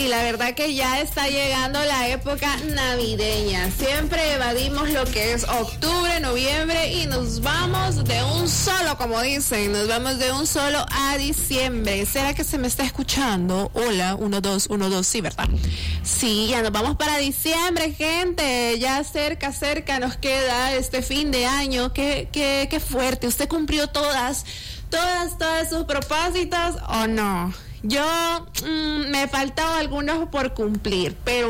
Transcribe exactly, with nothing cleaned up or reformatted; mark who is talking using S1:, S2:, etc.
S1: Y la verdad que ya está llegando la época navideña. Siempre evadimos lo que es octubre, noviembre y nos vamos de un solo, como dicen, nos vamos de un solo a diciembre. ¿Será que se me está escuchando? Hola, uno, dos, uno, dos, sí, ¿verdad? Sí, ya nos vamos para diciembre, gente. Ya cerca, cerca nos queda este fin de año. Qué, qué, qué fuerte. ¿Usted cumplió todas, todas, todas sus propósitos o no? Yo mmm, me faltan algunos por cumplir, pero